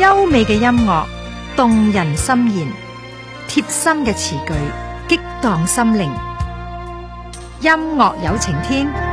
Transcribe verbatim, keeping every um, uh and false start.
優美嘅音樂，動人心弦，貼心嘅詞句，激盪心靈。音樂有情天。